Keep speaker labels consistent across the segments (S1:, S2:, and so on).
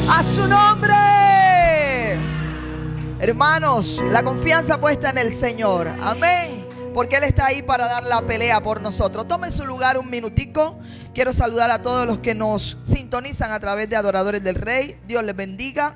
S1: A su nombre. Hermanos, la confianza puesta en el Señor. Amén. Porque Él está ahí para dar la pelea por nosotros. Tomen su lugar un minutico. Quiero saludar a todos los que nos sintonizan a través de Adoradores del Rey. Dios les bendiga.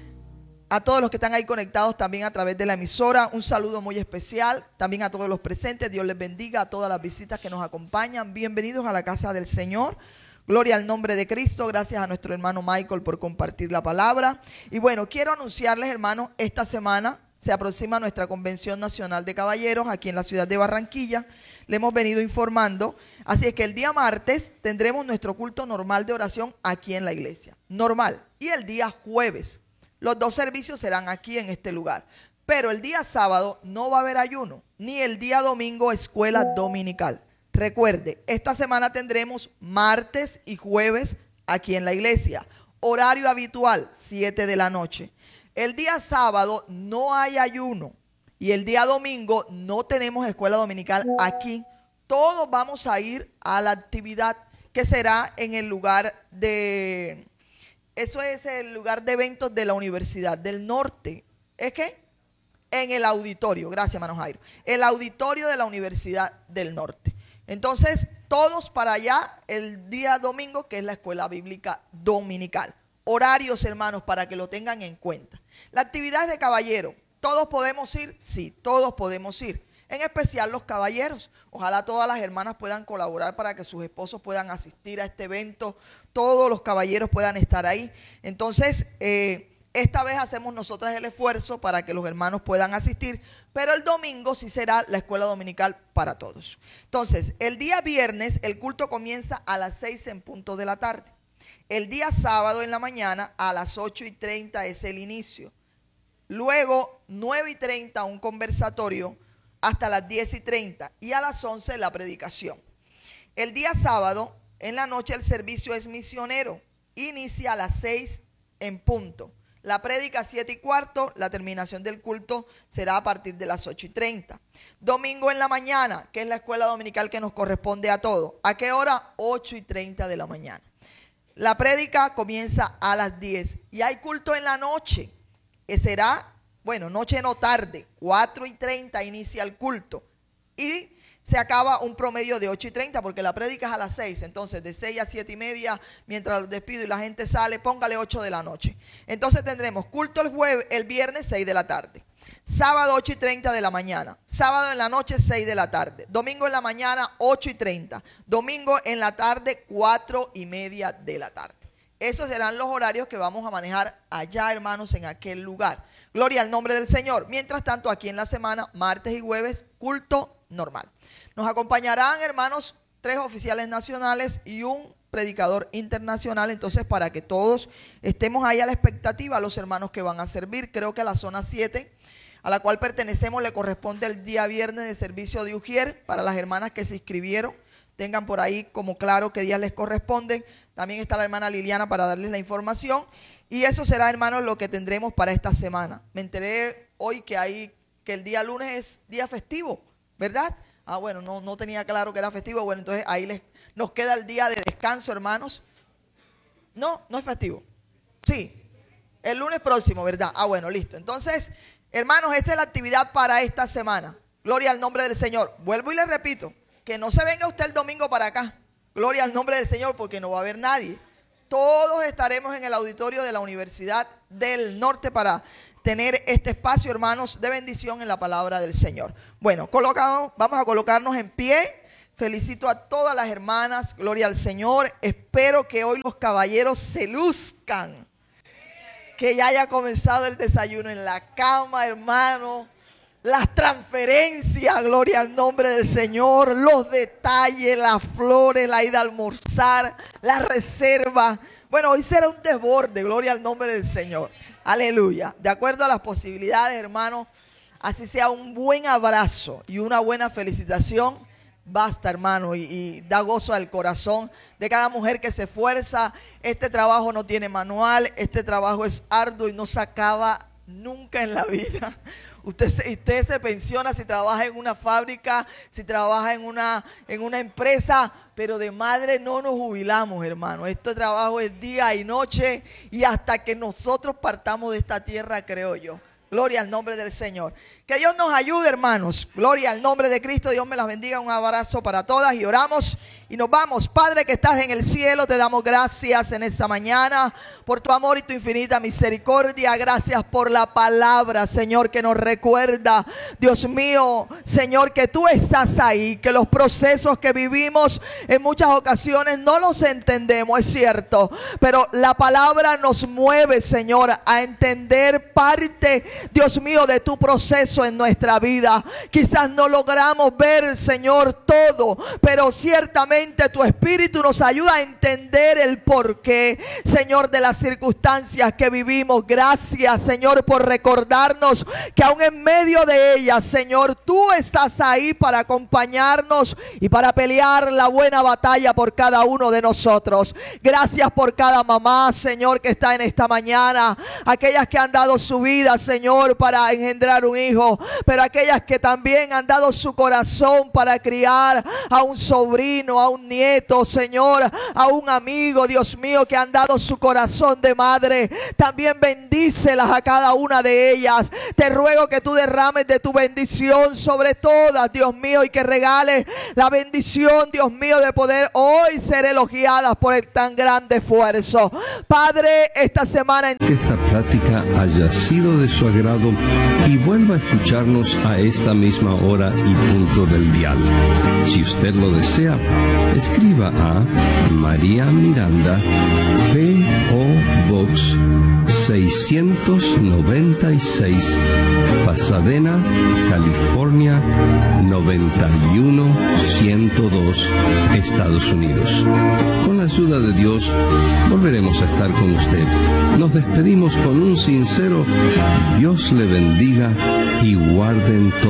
S1: A todos los que están ahí conectados también a través de la emisora, un saludo muy especial. También a todos los presentes, Dios les bendiga. A todas las visitas que nos acompañan, bienvenidos a la casa del Señor. Gloria al nombre de Cristo. Gracias a nuestro hermano Michael por compartir la palabra. Y bueno, quiero anunciarles, hermanos, esta semana se aproxima nuestra Convención Nacional de Caballeros aquí en la ciudad de Barranquilla. Le hemos venido informando. Así es que el día martes tendremos nuestro culto normal de oración aquí en la iglesia. Normal. Y el día jueves los dos servicios serán aquí en este lugar. Pero el día sábado no va a haber ayuno, ni el día domingo escuela dominical. Recuerde, esta semana tendremos martes y jueves aquí en la iglesia. Horario habitual, 7 de la noche. El día sábado no hay ayuno y el día domingo no tenemos escuela dominical aquí. Todos vamos a ir a la actividad que será en el lugar de... Eso es el lugar de eventos de la Universidad del Norte. ¿Es qué? En el auditorio. Gracias, hermano Jairo. El auditorio de la Universidad del Norte. Entonces, todos para allá el día domingo, que es la escuela bíblica dominical. Horarios, hermanos, para que lo tengan en cuenta. La actividad de caballero. ¿Todos podemos ir? Sí, todos podemos ir. En especial los caballeros. Ojalá todas las hermanas puedan colaborar para que sus esposos puedan asistir a este evento. Todos los caballeros puedan estar ahí. Entonces, esta vez hacemos nosotras el esfuerzo para que los hermanos puedan asistir. Pero el domingo sí será la escuela dominical para todos. Entonces, el día viernes el culto comienza a las 6 en punto de la tarde. El día sábado en la mañana a las 8:30 es el inicio. Luego, 9:30 un conversatorio hasta las 10:30 y a las 11 la predicación. El día sábado en la noche el servicio es misionero. Inicia a las 6 en punto. La prédica 7:15, la terminación del culto será a partir de las 8:30. Domingo en la mañana, que es la escuela dominical que nos corresponde a todos. ¿A qué hora? 8:30 de la mañana. La prédica comienza a las 10 y hay culto en la noche, que será, bueno, noche no tarde, 4:30 inicia el culto y se acaba un promedio de 8:30 porque la prédica es a las 6, entonces de 6 a 7:30 mientras los despido y la gente sale, póngale 8 de la noche. Entonces tendremos culto el viernes 6 de la tarde, sábado 8:30 de la mañana, sábado en la noche 6 de la tarde, domingo en la mañana 8:30, domingo en la tarde 4:30 de la tarde. Esos serán los horarios que vamos a manejar allá, hermanos, en aquel lugar. Gloria al nombre del Señor. Mientras tanto, aquí en la semana, martes y jueves, culto normal. Nos acompañarán, hermanos, 3 oficiales nacionales y un predicador internacional. Entonces, para que todos estemos ahí a la expectativa, los hermanos que van a servir. Creo que a la zona 7, a la cual pertenecemos, le corresponde el día viernes de servicio de Ujier. Para las hermanas que se inscribieron, tengan por ahí como claro qué días les corresponden. También está la hermana Liliana para darles la información. Y eso será, hermanos, lo que tendremos para esta semana. Me enteré hoy que el día lunes es día festivo, ¿verdad? Ah, bueno, no tenía claro que era festivo. Bueno, entonces ahí nos queda el día de descanso, hermanos. No es festivo. Sí, el lunes próximo, ¿verdad? Ah, bueno, listo. Entonces, hermanos, esa es la actividad para esta semana. Gloria al nombre del Señor. Vuelvo y les repito, que no se venga usted el domingo para acá. Gloria al nombre del Señor, porque no va a haber nadie. Todos estaremos en el auditorio de la Universidad del Norte para tener este espacio, hermanos, de bendición en la palabra del Señor. Bueno, vamos a colocarnos en pie. Felicito a todas las hermanas, gloria al Señor. Espero que hoy los caballeros se luzcan. Que ya haya comenzado el desayuno en la cama, hermano. Las transferencias, gloria al nombre del Señor, los detalles, las flores, la ida a almorzar, la reserva. Bueno, hoy será un desborde, gloria al nombre del Señor. Aleluya. De acuerdo a las posibilidades, hermano, así sea un buen abrazo y una buena felicitación, basta, hermano, y da gozo al corazón de cada mujer que se esfuerza. Este trabajo no tiene manual, este trabajo es arduo y no se acaba nunca en la vida. Usted se pensiona si trabaja en una fábrica, si trabaja en una empresa, pero de madre no nos jubilamos, hermano. Este trabajo es día y noche y hasta que nosotros partamos de esta tierra, creo yo. Gloria al nombre del Señor. Que Dios nos ayude, hermanos. Gloria al nombre de Cristo. Dios me las bendiga. Un abrazo para todas y oramos y nos vamos. Padre que estás en el cielo, te damos gracias en esta mañana por tu amor y tu infinita misericordia. Gracias por la palabra, Señor, que nos recuerda, Dios mío, Señor, que tú estás ahí, que los procesos que vivimos en muchas ocasiones no los entendemos, es cierto, pero la palabra nos mueve, Señor, a entender parte, Dios mío, de tu proceso en nuestra vida. Quizás no logramos ver, Señor, todo, pero ciertamente tu Espíritu nos ayuda a entender el porqué, Señor, de las circunstancias que vivimos. Gracias, Señor, por recordarnos que aún en medio de ellas, Señor, tú estás ahí para acompañarnos y para pelear la buena batalla por cada uno de nosotros. Gracias por cada mamá, Señor, que está en esta mañana, aquellas que han dado su vida, Señor, para engendrar un hijo, pero aquellas que también han dado su corazón para criar a un sobrino, a un nieto, Señor, a un amigo, Dios mío, que han dado su corazón de madre. También bendícelas a cada una de ellas. Te ruego que tú derrames de tu bendición sobre todas, Dios mío, y que regales la bendición, Dios mío, de poder hoy ser elogiadas por el tan grande esfuerzo. Padre, esta semana
S2: que esta plática haya sido de su agrado y vuelva a escucharnos a esta misma hora y punto del dial. Si usted lo desea, escriba a María Miranda, P.O. Box 696, Pasadena, California 91102, Estados Unidos. Con la ayuda de Dios, volveremos a estar con usted. Nos despedimos con un sincero Dios le bendiga y guarden todo.